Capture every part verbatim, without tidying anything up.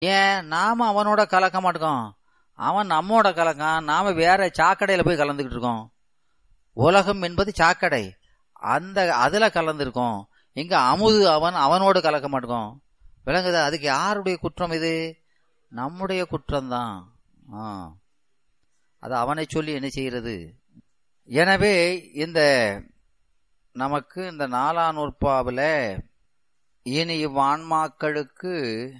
ஏன் நாம அவனோட கலக்க மாட்டோம், அவன் நம்மோட கலக்கான், நாம வேற சாக்கடையில போய் கலந்துகிட்டு இருக்கோம். உலகம் என்பது சாக்கடை, அந்த அதுல கலந்துருக்கோம். இங்க அமுது அவன் அவனோடு கலக்க மாட்டோம். விளங்குதா? அதுக்கு யாருடைய குற்றம் இது? நம்முடைய குற்றம்தான். அது அவனை சொல்லி என்ன செய்யறது? எனவே இந்த நமக்கு இந்த நாலாம் நூற்பாவில் இனி இவ்வான்மாக்களுக்கு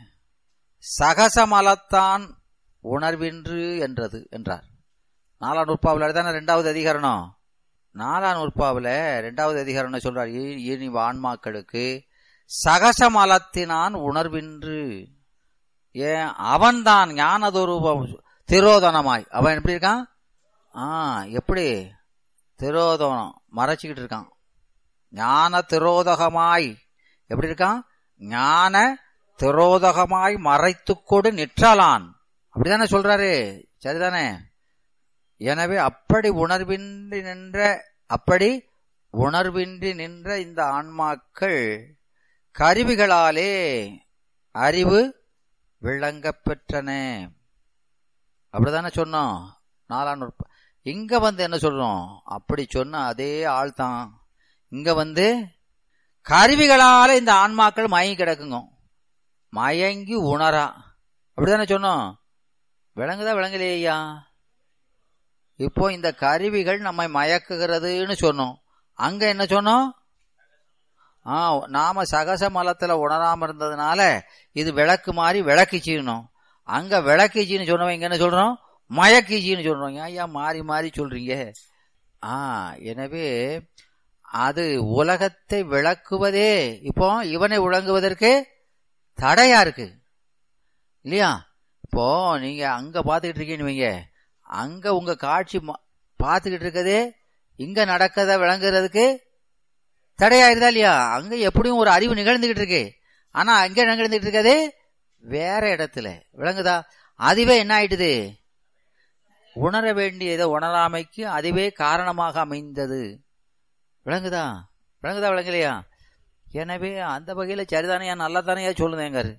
சகசமலத்தான் உணர்வின்று என்றது என்றார். நாலாம் நூற்பாவில் தானே ரெண்டாவது அதிகரணம். நாலாம் நூற்பாவில் ரெண்டாவது அதிகரணம் சொல்றார், இனி ஆன்மாக்களுக்கு சகசமலத்தினான் உணர்வின்று. ஏன்? அவன்தான் ஞானதொரூபம் திரோதனமாய். அவன் எப்படி இருக்கான்? ஆ எப்படி திரோதனம் மறைச்சிக்கிட்டு இருக்கான். ஞான திரோதகமாய் எப்படி இருக்கான்? ஞான திரோதகமாய் மறைத்து கொடு நிற்றலான். அப்படித்தானே சொல்றாரு. சரிதானே? எனவே அப்படி உணர்வின்றி நின்ற அப்படி உணர்வின்றி நின்ற இந்த ஆன்மாக்கள் கருவிகளாலே அறிவு விளங்க பெற்றன. அப்படித்தானே சொன்னோம் நாலாம் நூற்பா. இங்க வந்து என்ன சொல்றோம்? அப்படி சொன்ன அதே ஆள் தான் இங்க வந்து கருவிகளால இந்த ஆன்மாக்கள் மயங்கி கிடக்குங்க, மயங்கி உணரா. அப்படித்தானே சொன்னோம். விளங்குதா விளங்கலையா? இப்போ இந்த கருவிகள் நம்மை மயக்குகிறதுன்னு சொன்னோம். அங்க என்ன சொன்னோம்? ஆ நாம சகச மலத்துல உணராம இருந்ததுனால இது விளக்கு மாதிரி விளக்கிச்சின்னு. அங்க விளக்கிச்சின்னு சொன்னவங்க இங்க என்ன சொல்றோம்? மயக்கிச்சின்னு சொல்றோம். ஐயா மாறி மாறி சொல்றீங்க. ஆ எனவே அது உலகத்தை விளக்குவதே இப்போ இவனை விளங்குவதற்கு தடையா இருக்கு இல்லையா? இப்போ நீங்க அங்க பாத்துக்கிட்டு இருக்கீங்கன்னு வைங்க, அங்க உங்க காட்சி பாத்துக்கிட்டு இருக்கதே இங்க நடக்கத விளங்குறதுக்கு தடையாயிருதா இல்லையா? அங்க எப்படியும் ஒரு அறிவு நிகழ்ந்துகிட்டு இருக்கு, ஆனா அங்க நிகழ்ந்துகிட்டு இருக்கதே வேற இடத்துல. விளங்குதா? அதுவே என்ன ஆயிட்டுது? உணர வேண்டியதை உணராமைக்கு அதுவே காரணமாக அமைந்தது. விளங்குதா? விளங்குதா விளங்கலையா? எனவே அந்த வகையில சரிதானையா நல்லா தானையா சொல்லுதேங்காரு.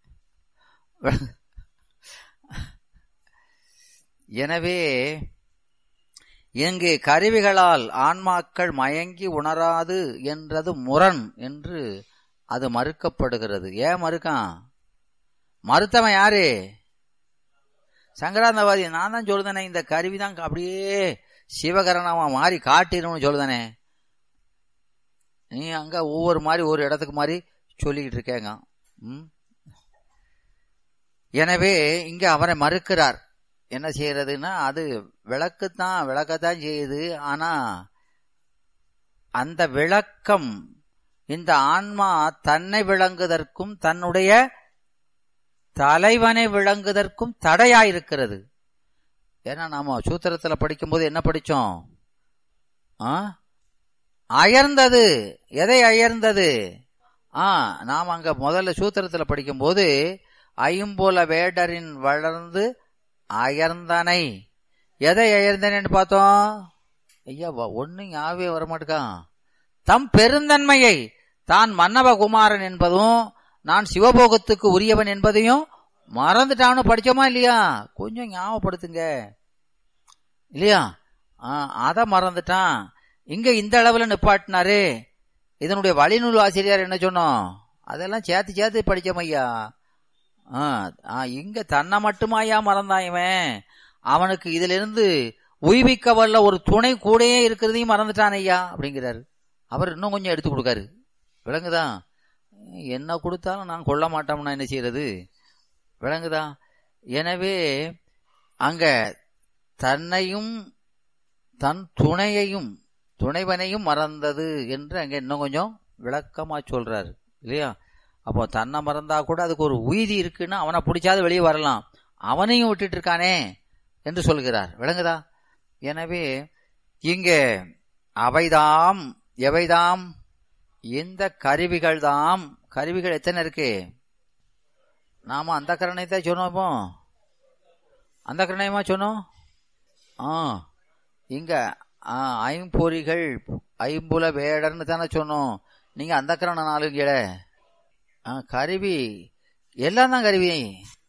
எனவே இங்கு கருவிகளால் ஆன்மாக்கள் மயங்கி உணராது என்றது முரண் என்று அது மறுக்கப்படுகிறது. ஏன் மறுக்கான்? மறுத்தவன் யாரு? சங்கராந்தவாதி. நான் தான் சொல்லுதானே இந்த கருவிதான் அப்படியே சிவகரணமா மாறி காட்டிடும் சொல்லுதானே. நீ அங்க ஒவ்வொரு மாதிரி ஒரு இடத்துக்கு மாதிரி சொல்லிக்கிட்டு இருக்கேங்க. ம் எனவே இங்க அவரை மறுக்கிறார். என்ன செய்யறதுன்னா அது விளக்குத்தான் விளக்கத்தான் செய்யுது. ஆனா அந்த விளக்கம் இந்த ஆன்மா தன்னை விளங்குதற்கும் தன்னுடைய தலைவனை விளங்குதற்கும் தடையாயிருக்கிறது. ஏன்னா நாம சூத்திரத்துல படிக்கும் போது என்ன படிச்சோம்? அயர்ந்தது. எதை அயர்ந்தது? ஆ நாம் அங்க முதல்ல சூத்திரத்துல படிக்கும் போது ஐம்புல வேடரின் வளர்ந்து அயர்ந்தனை. எதை அயர்ந்தனு பார்த்தோம்? ஐயா ஒன்னும் ஞாபகமே வரமாட்டேக்கான். தம் பெருந்தன்மையை தான் மன்னவகுமாரன் என்பதும் நான் சிவபோகத்துக்கு உரியவன் என்பதையும் மறந்துட்டான்னு படிச்சோமா இல்லையா? கொஞ்சம் ஞாபகப்படுத்துங்க இல்லையா? அத மறந்துட்டான். இங்க இந்த அளவுல நிப்பாட்டினாரு. இதனுடைய வழிநூல் ஆசிரியர் என்ன சொன்னோம்? அதெல்லாம் சேர்த்து சேர்த்து படிச்சோம் ஐயா. இங்க தன்னை மட்டுமாயா மறந்தான் இவன். அவனுக்கு இதுல இருந்து உய்விக்க வல்ல ஒரு துணை கூடயே இருக்கிறதையும் மறந்துட்டான் ஐயா அப்படிங்கிறாரு. அவர் இன்னும் கொஞ்சம் எடுத்து கொடுக்காரு. விளங்குதா? என்ன கொடுத்தாலும் நான் கொள்ள மாட்டோம்னா என்ன செய்யறது? விளங்குதா? எனவே அங்க தன்னையும் தன் துணையையும் துணைவனையும் மறந்தது என்று அங்க இன்னும் கொஞ்சம் விளக்கமா சொல்றாரு இல்லையா? அப்போ தன்னை மறந்தா கூட அதுக்கு ஒரு உய்தி இருக்குன்னு அவனை பிடிச்சாது வெளியே வரலாம், அவனையும் விட்டுட்டு இருக்கானே என்று சொல்கிறார். விளங்குதா? எனவே இங்க அவைதாம் எவைதாம் இந்த கருவிகள் தாம். கருவிகள் எத்தனை இருக்கு? நாம அந்த கரணயத்தை சொன்னோம். அந்த கரணயமா சொன்னோம். ஆ இங்க ஐம்பொறிகள் ஐம்புல வேடர்னு தானே சொன்னோம். நீங்க அந்த கரண நாளுங்கட கருவி எல்லாம் தான் கருவி.